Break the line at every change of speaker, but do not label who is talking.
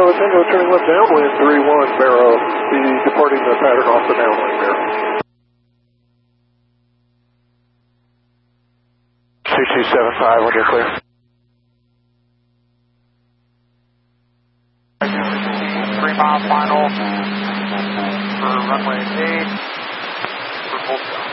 Tango, turning left downwind, 3-1, Barrow, be departing the pattern off the downwind there. 2275, when you're clear.
3 mile final for runway 8 for full stop.